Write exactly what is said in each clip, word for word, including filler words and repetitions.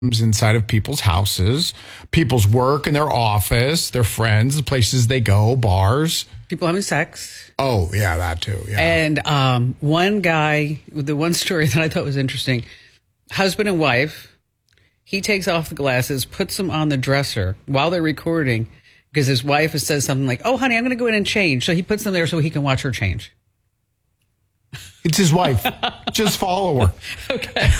inside of people's houses, people's work and their office, their friends, the places they go, bars. People having sex. Oh, yeah, that too. Yeah. And um, one guy, the one story that I thought was interesting, husband and wife, he takes off the glasses, puts them on the dresser while they're recording because his wife says something like, oh, honey, I'm going to go in and change. So he puts them there so he can watch her change. It's his wife. Just follow her. Okay.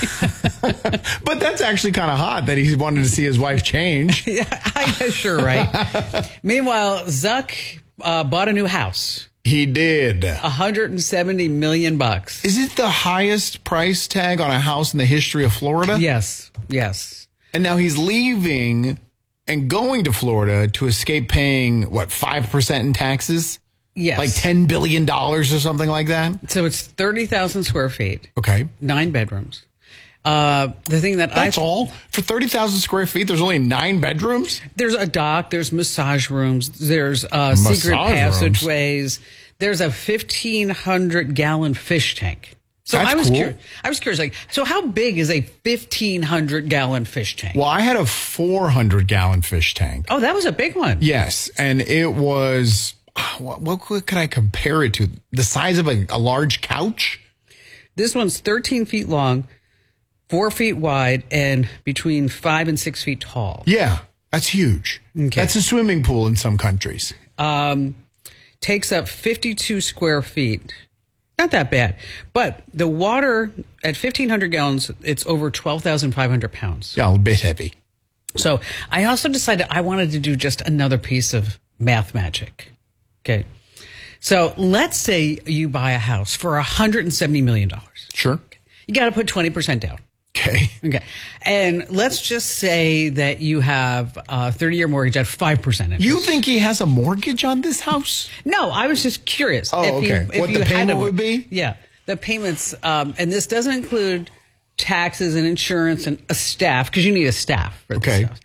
But that's actually kind of hot that he wanted to see his wife change. Yeah, I guess you're right. Meanwhile, Zuck uh, bought a new house. He did. one hundred seventy million bucks. Is it the highest price tag on a house in the history of Florida? Yes, yes. And now he's leaving and going to Florida to escape paying, what, five percent in taxes? Yes. Like ten billion dollars or something like that? So it's thirty thousand square feet. Okay. Nine bedrooms. Uh, the thing that That's I... all? For thirty thousand square feet, there's only nine bedrooms? There's a dock, there's massage rooms, there's uh, secret Massage passageways, there's a fifteen hundred gallon fish tank. So That's I was cool. curious. I was curious, like, so how big is a fifteen hundred gallon fish tank? Well, I had a four hundred gallon fish tank. Oh, that was a big one. Yes, and it was... What, what could I compare it to? The size of a, a large couch? This one's thirteen feet long, four feet wide, and between five and six feet tall. Yeah, that's huge. Okay. That's a swimming pool in some countries. Um, takes up fifty-two square feet. Not that bad. But the water at fifteen hundred gallons, it's over twelve thousand five hundred pounds. Yeah, a bit heavy. So I also decided I wanted to do just another piece of math magic. Okay. So let's say you buy a house for one hundred seventy million dollars. Sure. You got to put twenty percent down. Okay. Okay. And let's just say that you have a thirty-year mortgage at five percent interest. You think he has a mortgage on this house? No, I was just curious. Oh, if you, okay. if What you the had payment to- would be? Yeah. The payments, um, and this doesn't include taxes and insurance and a staff, because you need a staff for this Okay. house.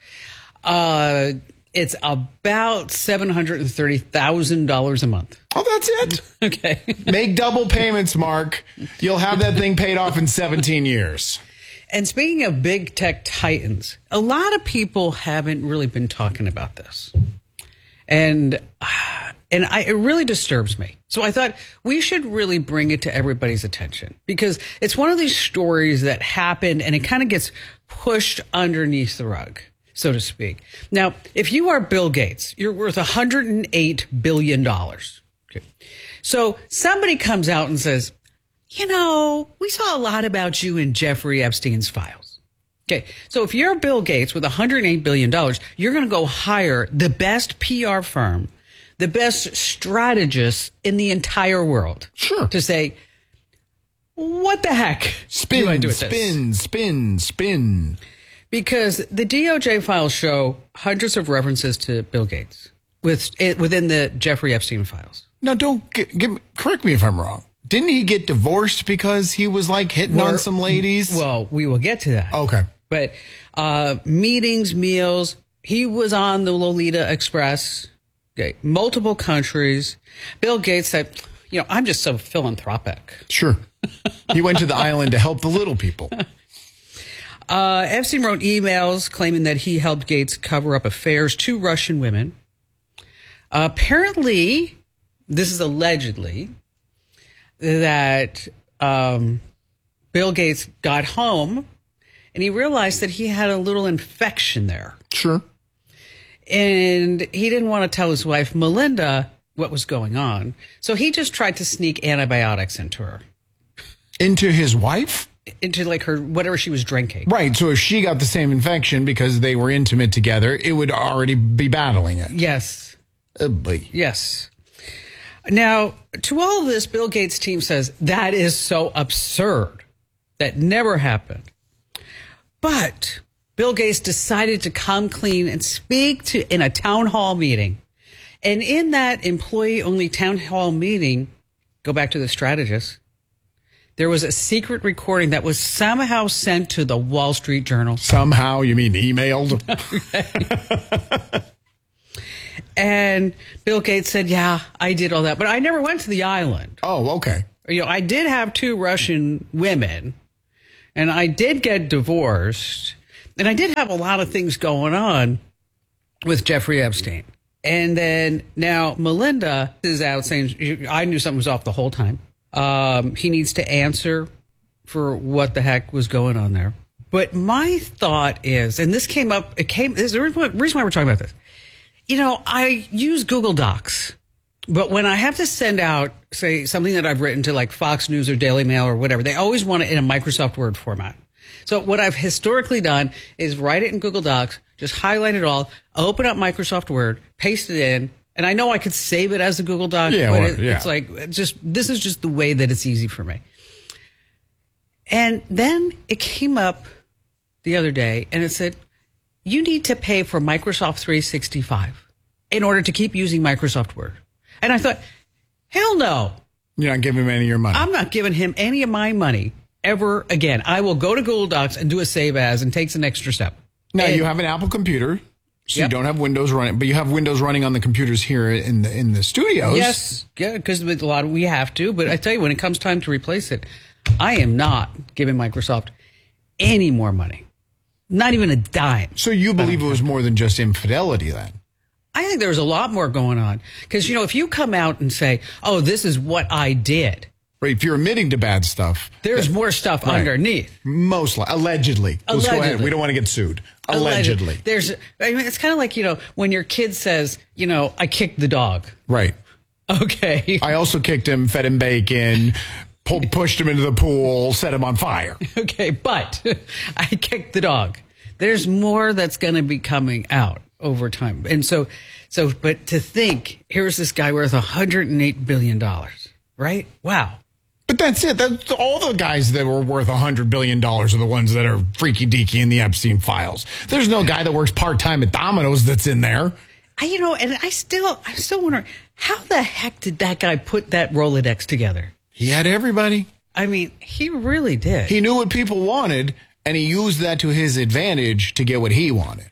Uh, it's about seven hundred thirty thousand dollars a month. Oh, that's it. Okay. Make double payments, Mark. You'll have that thing paid off in seventeen years. And speaking of big tech titans, a lot of people haven't really been talking about this. And and I, it really disturbs me. So I thought we should really bring it to everybody's attention, because it's one of these stories that happened and it kind of gets pushed underneath the rug, so to speak. Now, if you are Bill Gates, you're worth one hundred eight billion dollars. Okay. So somebody comes out and says, you know, we saw a lot about you in Jeffrey Epstein's files. Okay, so if you're Bill Gates with one hundred eight billion dollars, you're going to go hire the best P R firm, the best strategists in the entire world. Sure. To say, what the heck do Spin, I do with this? spin, spin, spin. Because the D O J files show hundreds of references to Bill Gates with, within the Jeffrey Epstein files. Now, don't get, give, correct me if I'm wrong. Didn't he get divorced because he was like hitting Well, on some ladies? Well, we will get to that. Okay. But uh, meetings, meals, he was on the Lolita Express, okay, multiple countries. Bill Gates said, you know, I'm just so philanthropic. Sure. He went to the island to help the little people. Uh, Epstein wrote emails claiming that he helped Gates cover up affairs to Russian women. Uh, apparently, this is allegedly, that um, Bill Gates got home and he realized that he had a little infection there. Sure. And he didn't want to tell his wife, Melinda, what was going on. So he just tried to sneak antibiotics into her, Into his wife? into like her, whatever she was drinking. Right. So if she got the same infection because they were intimate together, it would already be battling it. Yes. Oh, boy. Yes. Now, to all of this, Bill Gates' team says that is so absurd. That never happened. But Bill Gates decided to come clean and speak to in a town hall meeting. And in that employee-only town hall meeting, go back to the strategist, there was a secret recording that was somehow sent to the Wall Street Journal. Somehow, you mean emailed? And Bill Gates said, yeah, I did all that, but I never went to the island. Oh, okay. You know, I did have two Russian women, and I did get divorced, And I did have a lot of things going on with Jeffrey Epstein. And then now Melinda is out saying, I knew something was off the whole time. Um, he needs to answer for what the heck was going on there. But my thought is, and this came up, it came, there's a reason why we're talking about this. You know, I use Google Docs, but when I have to send out, say, something that I've written to like Fox News or Daily Mail or whatever, they always want it in a Microsoft Word format. So what I've historically done is write it in Google Docs, just highlight it all, open up Microsoft Word, paste it in, and I know I could save it as a Google Doc, yeah, but well, it, yeah. it's like, it's just, this is just the way that it's easy for me. And then it came up the other day and it said, you need to pay for Microsoft three sixty-five in order to keep using Microsoft Word. And I thought, hell no. You're not giving him any of your money. I'm not giving him any of my money ever again. I will go to Google Docs and do a save as and takes an extra step. Now, and, you have an Apple computer, so Yep. you don't have Windows running, but you have Windows running on the computers here in the in the studios. Yes, yeah, because with a lot of, we have to. But I tell you, when it comes time to replace it, I am not giving Microsoft any more money. Not even a dime. So you believe it was more than just infidelity then? I think there's a lot more going on. Because, you know, if you come out and say, oh, this is what I did, Right, if you're admitting to bad stuff, there's that- more stuff right. underneath. Most li- allegedly. Let's go ahead. Allegedly. We don't want to get sued. Alleged. Allegedly. There's, I mean, it's kind of like, you know, when your kid says, you know, I kicked the dog. Right. Okay. I also kicked him, fed him bacon, pulled, pushed him into the pool, set him on fire. Okay, but I kicked the dog. There's more that's going to be coming out over time. And so, so, but to think, here's this guy worth one hundred eight billion dollars, right? Wow. But that's it. That's all the guys that were worth one hundred billion dollars are the ones that are freaky deaky in the Epstein files. There's no guy that works part-time at Domino's that's in there. I, you know, and I still, I'm still wondering, how the heck did that guy put that Rolodex together? He had everybody. I mean, he really did. He knew what people wanted, and he used that to his advantage to get what he wanted.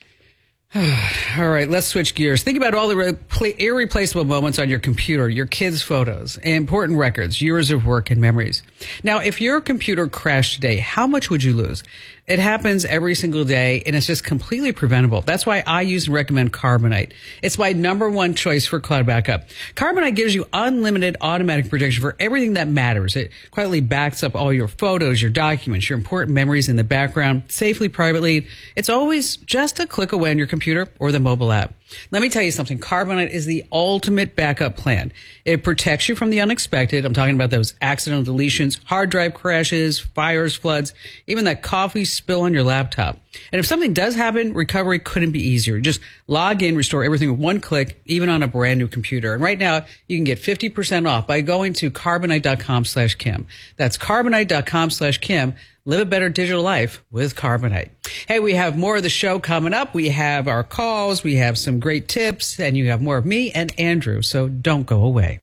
All right, let's switch gears. Think about all the repla- irreplaceable moments on your computer, your kids' photos, important records, years of work and memories. Now, if your computer crashed today, how much would you lose? It happens every single day, and it's just completely preventable. That's why I use and recommend Carbonite. It's my number one choice for cloud backup. Carbonite gives you unlimited automatic protection for everything that matters. It quietly backs up all your photos, your documents, your important memories in the background, safely, privately. It's always just a click away on your computer or the mobile app. Let me tell you something. Carbonite is the ultimate backup plan. It protects you from the unexpected. I'm talking about those accidental deletions, hard drive crashes, fires, floods, even that coffee spill on your laptop. And if something does happen, recovery couldn't be easier. Just log in, restore everything with one click, even on a brand new computer. And right now, you can get fifty percent off by going to carbonite.com slash Kim. That's carbonite.com slash Kim. Live a better digital life with Carbonite. Hey, we have more of the show coming up. We have our calls. We have some great tips, and you have more of me and Andrew. So don't go away.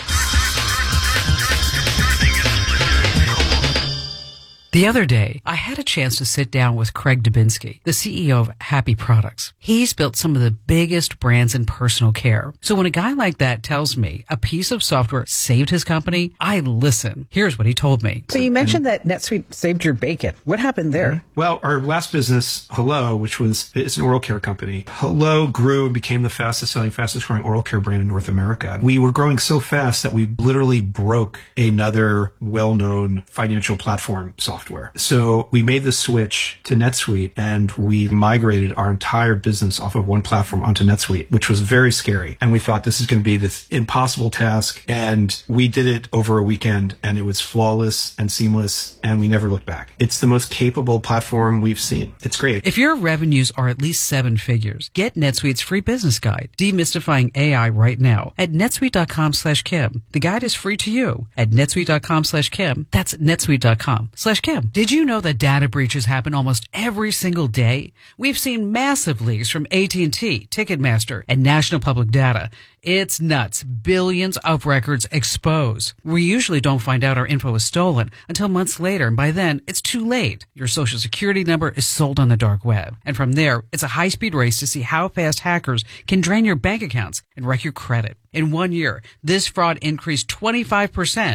The other day, I had a chance to sit down with Craig Dubinsky, the C E O of Happy Products. He's built some of the biggest brands in personal care. So when a guy like that tells me a piece of software saved his company, I listen. Here's what he told me. So you mentioned that NetSuite saved your bacon. What happened there? Well, our last business, Hello, which was it's an oral care company. Hello grew and became the fastest selling, fastest growing oral care brand in North America. We were growing so fast that we literally broke another well-known financial platform software. So we made the switch to NetSuite and we migrated our entire business off of one platform onto NetSuite, which was very scary. And we thought this is going to be this impossible task. And we did it over a weekend and it was flawless and seamless and we never looked back. It's the most capable platform we've seen. It's great. If your revenues are at least seven figures, get NetSuite's free business guide, Demystifying A I, right now at netsuite.com slash Kim. The guide is free to you at netsuite.com slash Kim. That's netsuite.com slash Kim. Did you know that data breaches happen almost every single day? We've seen massive leaks from A T and T, Ticketmaster, and National Public Data. It's nuts. Billions of records exposed. We usually don't find out our info is stolen until months later, and by then, it's too late. Your social security number is sold on the dark web. And from there, it's a high-speed race to see how fast hackers can drain your bank accounts and wreck your credit. In one year, this fraud increased twenty-five percent.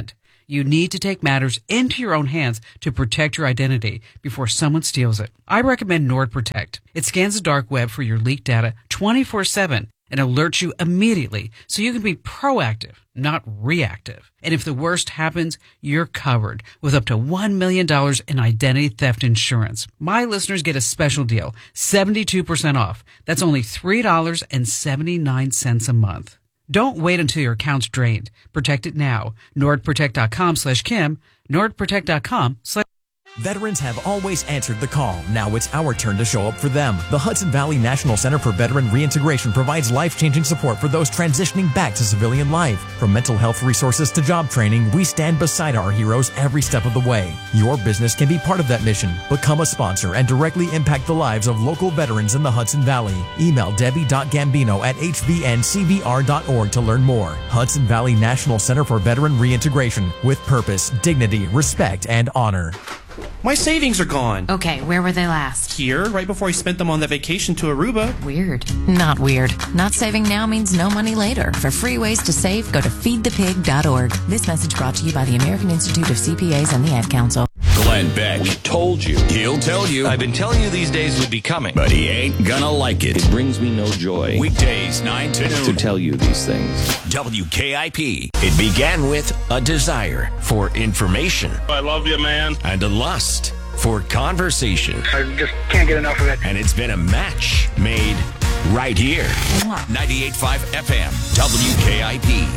You need to take matters into your own hands to protect your identity before someone steals it. I recommend NordProtect. It scans the dark web for your leaked data twenty-four seven and alerts you immediately so you can be proactive, not reactive. And if the worst happens, you're covered with up to one million dollars in identity theft insurance. My listeners get a special deal, seventy-two percent off. That's only three dollars and seventy-nine cents a month. Don't wait until your account's drained. Protect it now. NordProtect.com slash Kim. NordProtect.com slash Veterans have always answered the call. Now it's our turn to show up for them. The Hudson Valley National Center for Veteran Reintegration provides life-changing support for those transitioning back to civilian life. From mental health resources to job training, we stand beside our heroes every step of the way. Your business can be part of that mission. Become a sponsor and directly impact the lives of local veterans in the Hudson Valley. Email debbie dot gambino at h v n c v r dot org to learn more. Hudson Valley National Center for Veteran Reintegration. With purpose, dignity, respect, and honor. My savings are gone. Okay, where were they last? Here, right before I spent them on that vacation to Aruba. Weird. Not weird. Not saving now means no money later. For free ways to save, go to feed the pig dot org. This message brought to you by the American Institute of C P As and the Ad Council. Glenn Beck. We told you. He'll tell you. I've been telling you these days would be coming. But he ain't gonna like it. It brings me no joy. Weekdays, nine to noon. To tell you these things. W K I P. It began with a desire for information. I love you, man. And a lust for conversation. I just can't get enough of it. And it's been a match made right here. ninety-eight point five F M, W K I P.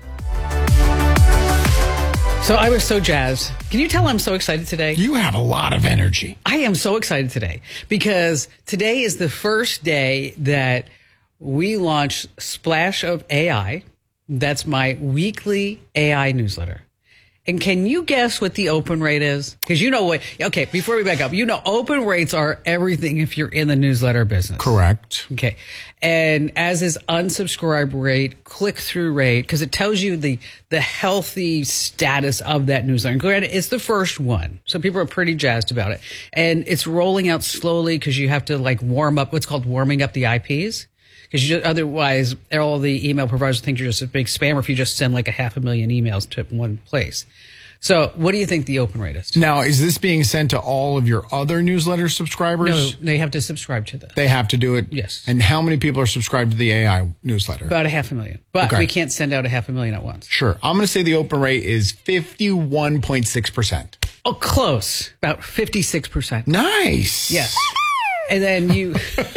So I was so jazzed. Can you tell I'm so excited today? You have a lot of energy. I am so excited today because today is the first day that we launch Splash of A I. That's my weekly A I newsletter. And can you guess what the open rate is? Because you know what, okay, before we back up, you know open rates are everything if you're in the newsletter business. Correct. Okay. And as is unsubscribe rate, click-through rate, because it tells you the the healthy status of that newsletter. And granted, it's the first one, so people are pretty jazzed about it. And it's rolling out slowly because you have to like warm up, what's called warming up the I Ps. Because otherwise, all the email providers think you're just a big spammer if you just send like a half a million emails to one place. So what do you think the open rate is? Now, is this being sent to all of your other newsletter subscribers? No, they have to subscribe to this. They have to do it? Yes. And how many people are subscribed to the A I newsletter? About a half a million. But okay. we can't send out a half a million at once. Sure. I'm going to say the open rate is fifty-one point six percent. Oh, close. About fifty-six percent. Nice. Yes. And then you,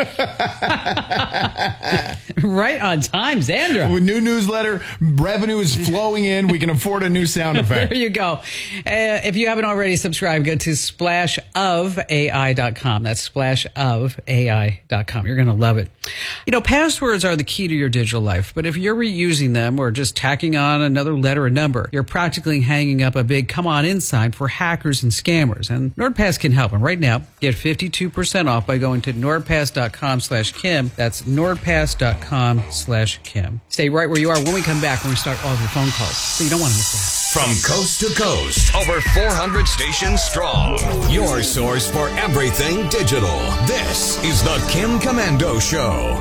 right on time, Xandra. With new newsletter, revenue is flowing in. We can afford a new sound effect. There you go. Uh, if you haven't already subscribed, go to splash of A I dot com. That's splash of A I dot com. You're going to love it. You know, passwords are the key to your digital life, but if you're reusing them or just tacking on another letter or number, you're practically hanging up a big come on in sign for hackers and scammers. And NordPass can help. And right now, get fifty-two percent off by going to nordpass.com slash Kim. That's nordpass.com slash Kim. Stay right where you are when we come back, when we start all of your phone calls. So you don't want to miss that. From coast to coast, over four hundred stations strong. Your source for everything digital. This is the Kim Komando Show.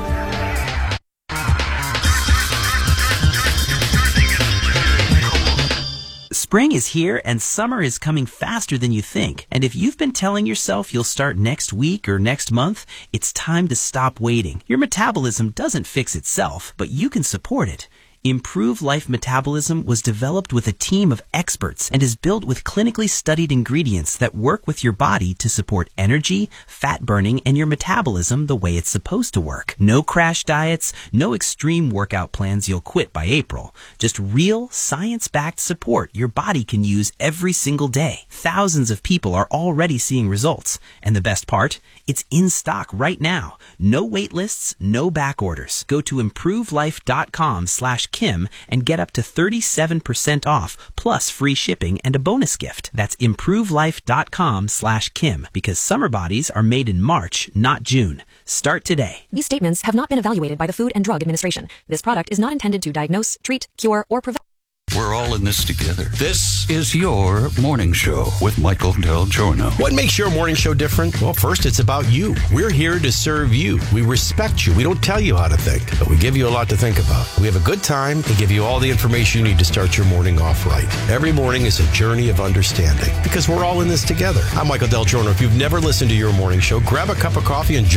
Spring is here and summer is coming faster than you think. And if you've been telling yourself you'll start next week or next month, it's time to stop waiting. Your metabolism doesn't fix itself, but you can support it. Improve Life Metabolism was developed with a team of experts and is built with clinically studied ingredients that work with your body to support energy, fat burning, and your metabolism the way it's supposed to work. No crash diets, no extreme workout plans you'll quit by April. Just real, science-backed support your body can use every single day. Thousands of people are already seeing results. And the best part? It's in stock right now. No wait lists, no back orders. Go to improvelife.com slash Kim and get up to thirty-seven percent off plus free shipping and a bonus gift. That's improvelife.com slash Kim because summer bodies are made in March, not June. Start today. These statements have not been evaluated by the Food and Drug Administration. This product is not intended to diagnose, treat, cure, or prevent. We're all in this together. This is your morning show with Michael Del Giorno. What makes your morning show different? Well, first, it's about you. We're here to serve you. We respect you. We don't tell you how to think, but we give you a lot to think about. We have a good time and give you all the information you need to start your morning off right. Every morning is a journey of understanding because we're all in this together. I'm Michael Del Giorno. If you've never listened to your morning show, grab a cup of coffee and